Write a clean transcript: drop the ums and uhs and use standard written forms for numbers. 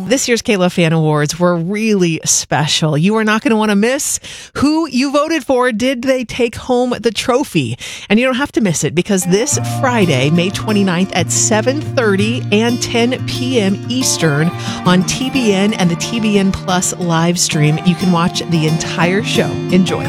This year's Kayla Fan Awards were really special. You are not going to want to miss who you voted for. Did they take home the trophy? And you don't have to miss it because this Friday, May 29th at 7:30 and 10 p.m. Eastern on TBN and the TBN Plus live stream, you can watch the entire show. Enjoy.